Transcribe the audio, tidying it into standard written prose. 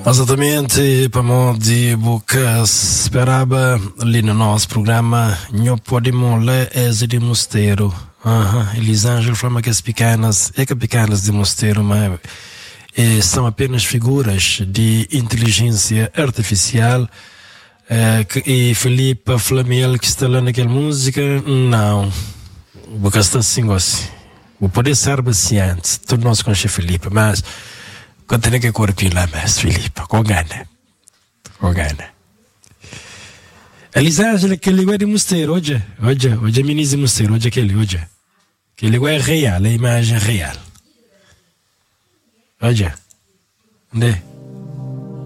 Exatamente, para onde boca esperava ali no nosso programa, não podemos ler esse de mosteiro. Elisângela falou que as pequenas de mosteiro, mas são apenas figuras de inteligência artificial. E Felipe Flamiel que está lá naquela música, não, porque está assim, o poder ser paciente, tudo nós com o Felipe, mas continua que correr lá, mas Felipe, com gana. Elisângela, que ele de mosteiro, hoje é ministro de mosteiro, hoje que ele é real, a imagem real. Hoje, né?